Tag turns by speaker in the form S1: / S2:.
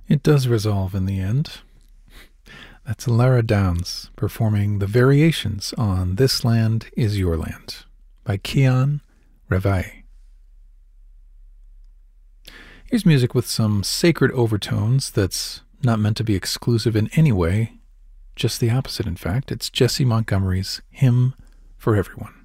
S1: It does resolve in the end. That's Lara Downs performing the variations on This Land Is Your Land by Kian Reveille. Here's music with some sacred overtones that's not meant to be exclusive in any way, just the opposite, in fact. It's Jessie Montgomery's Hymn for Everyone.